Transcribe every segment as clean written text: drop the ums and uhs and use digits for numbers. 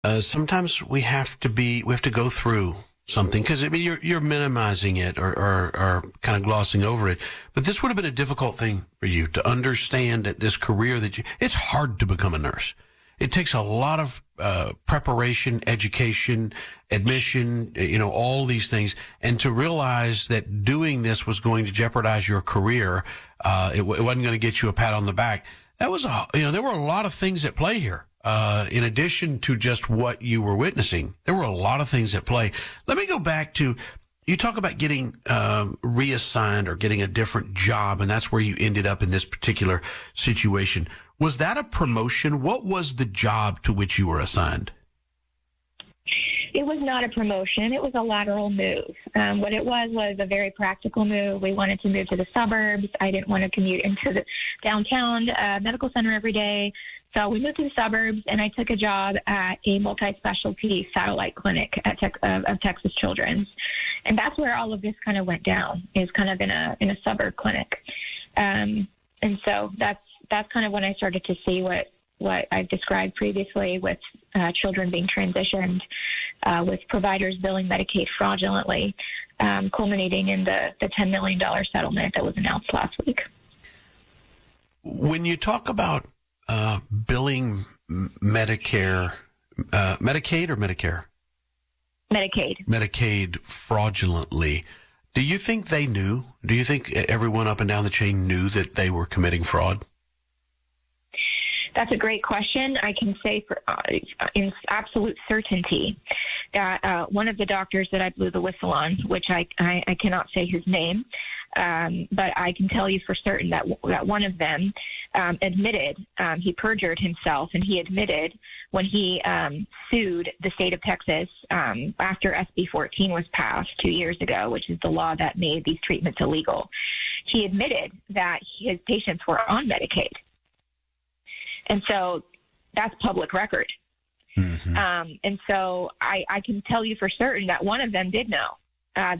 Sometimes we have to go through something because I mean you're minimizing it or kind of glossing over it. But this would have been a difficult thing for you to understand that this career it's hard to become a nurse. It takes a lot of preparation, education, admission, all these things. And to realize that doing this was going to jeopardize your career, it wasn't going to get you a pat on the back. That was, there were a lot of things at play here. In addition to just what you were witnessing, there were a lot of things at play. Let me go back to, you talk about getting reassigned or getting a different job, and that's where you ended up in this particular situation. Was that a promotion? What was the job to which you were assigned? It was not a promotion. It was a lateral move. What it was a very practical move. We wanted to move to the suburbs. I didn't want to commute into the downtown medical center every day. So we moved to the suburbs, and I took a job at a multi-specialty satellite clinic of Texas Children's. And that's where all of this kind of went down, is kind of in a suburb clinic. And so that's kind of when I started to see what I've described previously with children being transitioned, with providers billing Medicaid fraudulently, culminating in the $10 million settlement that was announced last week. When you talk about billing Medicare, Medicaid or Medicare? Medicaid. Medicaid fraudulently. Do you think they knew? Do you think everyone up and down the chain knew that they were committing fraud? That's a great question. I can say in absolute certainty that one of the doctors that I blew the whistle on, which I cannot say his name, but I can tell you for certain that one of them admitted, he perjured himself, and he admitted when he sued the state of Texas after SB 14 was passed 2 years ago, which is the law that made these treatments illegal. He admitted that his patients were on Medicaid. And so that's public record. Mm-hmm. And so I can tell you for certain that one of them did know that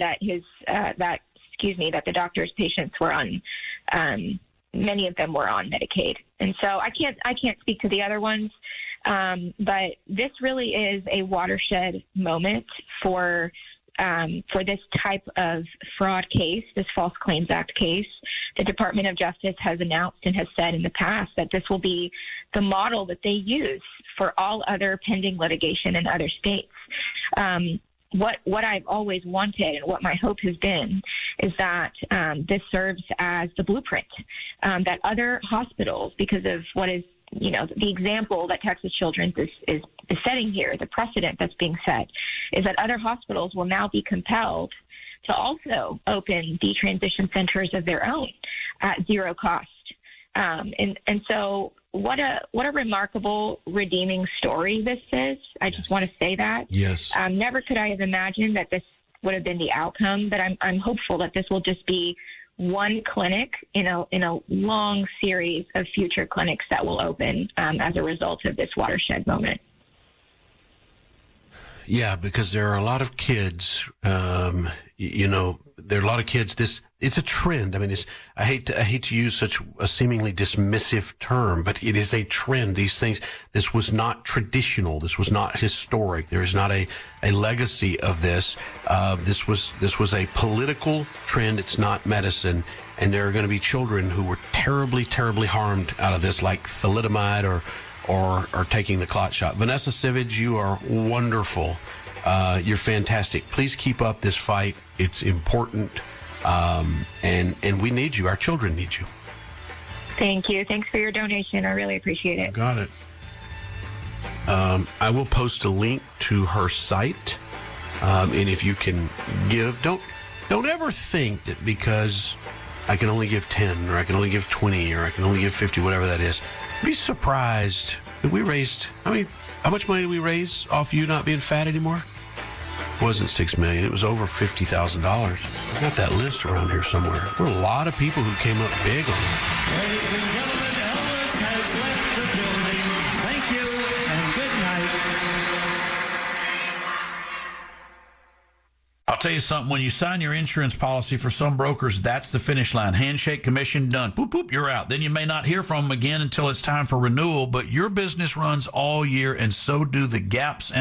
the doctor's patients were on, many of them were on Medicaid. And so I can't speak to the other ones, but this really is a watershed moment for this type of fraud case, this False Claims Act case. The Department of Justice has announced and has said in the past that this will be the model that they use for all other pending litigation in other states. What I've always wanted and what my hope has been is that this serves as the blueprint that other hospitals, because of what is, the example that Texas Children's is setting here, the precedent that's being set, is that other hospitals will now be compelled to also open detransition centers of their own at zero cost. And so what a remarkable, redeeming story this is. I just want to say that. Yes. Never could I have imagined that this would have been the outcome, but I'm hopeful that this will just be one clinic in a long series of future clinics that will open as a result of this watershed moment. Yeah, because there are a lot of kids, there are a lot of kids. It's a trend. I mean, I hate to use such a seemingly dismissive term, but it is a trend. These things, this was not traditional. This was not historic. There is not a legacy of this. This was a political trend. It's not medicine. And there are going to be children who were terribly, terribly harmed out of this, like thalidomide or taking the clot shot. Vanessa Sivage, you are wonderful. You're fantastic. Please keep up this fight. It's important. And we need you. Our children need you. Thank you. Thanks for your donation. I really appreciate it. Got it. I will post a link to her site. And if you can give, don't ever think that because I can only give 10 or I can only give 20 or I can only give 50, whatever that is. Be surprised that we raised, how much money did we raise off you not being fat anymore? It wasn't $6 million. It was over $50,000. I got that list around here somewhere. There were a lot of people who came up big on it. Ladies and gentlemen, Elvis has left the building. Thank you and good night. tell you something. When you sign your insurance policy, for some brokers, that's the finish line. Handshake, commission, done. Boop, boop, you're out. Then you may not hear from them again until it's time for renewal, but your business runs all year, and so do the gaps and